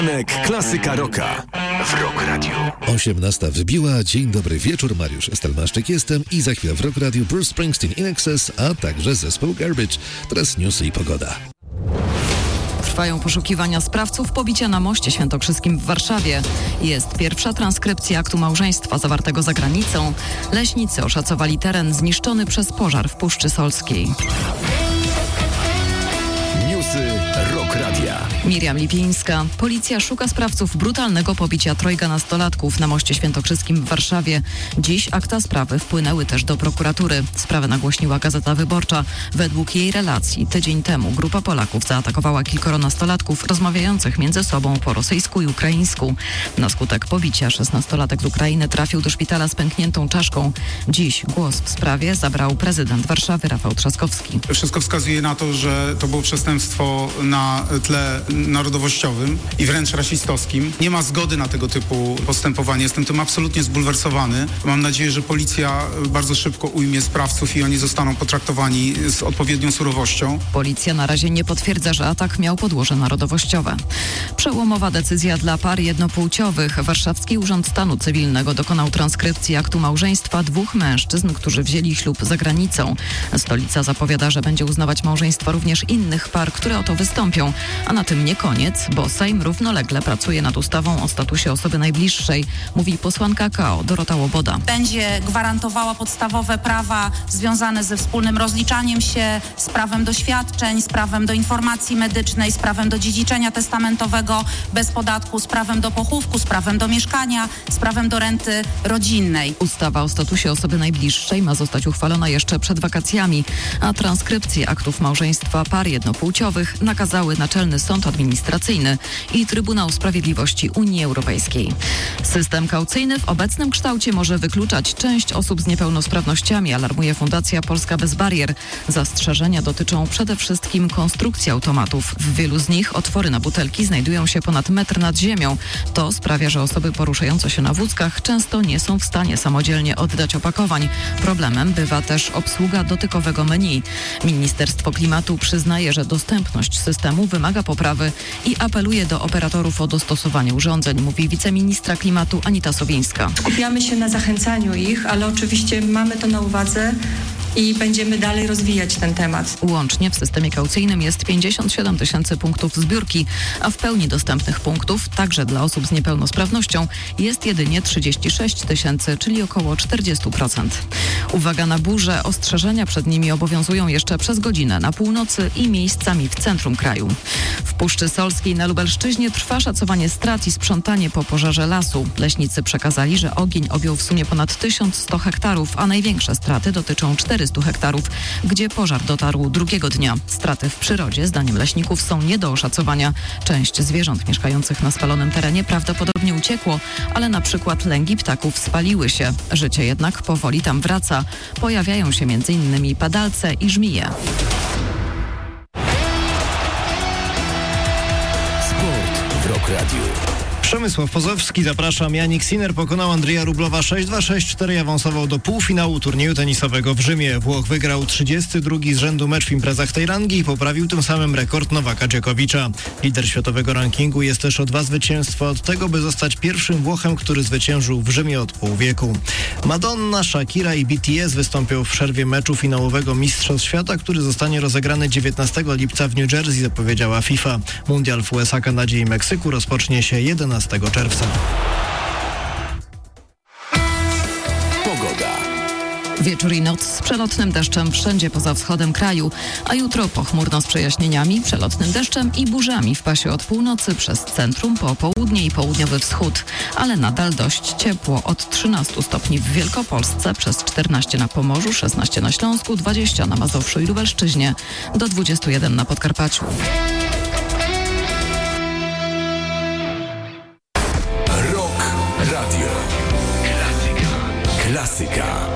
Klasyka Rocka w Rock Radio. 18 wybiła. Dzień dobry wieczór, Mariusz Estelmaszczyk jestem i za chwilę w Rock Radio Bruce Springsteen In Excess, a także zespół Garbage. Teraz newsy i pogoda. Trwają poszukiwania sprawców pobicia na moście świętokrzyskim w Warszawie. Jest pierwsza transkrypcja aktu małżeństwa zawartego za granicą. Leśnicy oszacowali teren zniszczony przez pożar w Puszczy Solskiej. Newsy Rock Radia. Miriam Lipińska. Policja szuka sprawców brutalnego pobicia trojga nastolatków na moście świętokrzyskim w Warszawie. Dziś akta sprawy wpłynęły też do prokuratury. Sprawę nagłośniła Gazeta Wyborcza. Według jej relacji tydzień temu grupa Polaków zaatakowała kilkoro nastolatków rozmawiających między sobą po rosyjsku i ukraińsku. Na skutek pobicia 16-latek z Ukrainy trafił do szpitala z pękniętą czaszką. Dziś głos w sprawie zabrał prezydent Warszawy Rafał Trzaskowski. Wszystko wskazuje na to, że to było przestępstwo na tle narodowościowym i wręcz rasistowskim. Nie ma zgody na tego typu postępowanie. Jestem tym absolutnie zbulwersowany. Mam nadzieję, że policja bardzo szybko ujmie sprawców i oni zostaną potraktowani z odpowiednią surowością. Policja na razie nie potwierdza, że atak miał podłoże narodowościowe. Przełomowa decyzja dla par jednopłciowych. Warszawski Urząd Stanu Cywilnego dokonał transkrypcji aktu małżeństwa dwóch mężczyzn, którzy wzięli ślub za granicą. Stolica zapowiada, że będzie uznawać małżeństwa również innych par, które o to wystąpią. A na tym nie koniec, bo Sejm równolegle pracuje nad ustawą o statusie osoby najbliższej, mówi posłanka KO Dorota Łoboda. Będzie gwarantowała podstawowe prawa związane ze wspólnym rozliczaniem się, z prawem do świadczeń, z prawem do informacji medycznej, z prawem do dziedziczenia testamentowego bez podatku, z prawem do pochówku, z prawem do mieszkania, z prawem do renty rodzinnej. Ustawa o statusie osoby najbliższej ma zostać uchwalona jeszcze przed wakacjami, a transkrypcję aktów małżeństwa par jednopłciowych nakazały Naczelny Sąd Administracyjny i Trybunał Sprawiedliwości Unii Europejskiej. System kaucyjny w obecnym kształcie może wykluczać część osób z niepełnosprawnościami, alarmuje Fundacja Polska Bez Barier. Zastrzeżenia dotyczą przede wszystkim konstrukcji automatów. W wielu z nich otwory na butelki znajdują się ponad metr nad ziemią. To sprawia, że osoby poruszające się na wózkach często nie są w stanie samodzielnie oddać opakowań. Problemem bywa też obsługa dotykowego menu. Ministerstwo Klimatu przyznaje, że dostępność systemu wymaga poprawy i apeluje do operatorów o dostosowanie urządzeń, mówi wiceministra klimatu Anita Sowińska. Skupiamy się na zachęcaniu ich, ale oczywiście mamy to na uwadze i będziemy dalej rozwijać ten temat. Łącznie w systemie kaucyjnym jest 57 000 punktów zbiórki, a w pełni dostępnych punktów, także dla osób z niepełnosprawnością, jest jedynie 36 000, czyli około 40%. Uwaga na burze, ostrzeżenia przed nimi obowiązują jeszcze przez godzinę na północy i miejscami w centrum kraju. W Puszczy Solskiej na Lubelszczyźnie trwa szacowanie strat i sprzątanie po pożarze lasu. Leśnicy przekazali, że ogień objął w sumie ponad 1100 hektarów, a największe straty dotyczą 400 hektarów, gdzie pożar dotarł drugiego dnia. Straty w przyrodzie, zdaniem leśników, są nie do oszacowania. Część zwierząt mieszkających na spalonym terenie prawdopodobnie uciekło, ale na przykład lęgi ptaków spaliły się. Życie jednak powoli tam wraca. Pojawiają się m.in. padalce i żmije. Sport w Rock Radio. Przemysław Pozowski, zapraszam. Jannik Sinner pokonał Andrija Rublowa 6-2, 6-4 i awansował do półfinału turnieju tenisowego w Rzymie. Włoch wygrał 32 z rzędu mecz w imprezach tej rangi i poprawił tym samym rekord Nowaka Dżokowicza. Lider światowego rankingu jest też o 2 zwycięstwa od tego, by zostać pierwszym Włochem, który zwyciężył w Rzymie od pół wieku. Madonna, Shakira i BTS wystąpią w przerwie meczu finałowego Mistrzostw Świata, który zostanie rozegrany 19 lipca w New Jersey, zapowiedziała FIFA. Mundial w USA, Kanadzie i Meksyku rozpocznie się 11 czerwca. Pogoda. Wieczór i noc z przelotnym deszczem wszędzie poza wschodem kraju, a jutro pochmurno z przejaśnieniami, przelotnym deszczem i burzami w pasie od północy przez centrum po południe i południowy wschód, ale nadal dość ciepło od 13 stopni w Wielkopolsce, przez 14 na Pomorzu, 16 na Śląsku, 20 na Mazowszu i Lubelszczyźnie, do 21 na Podkarpaciu. Radio. Klasyka.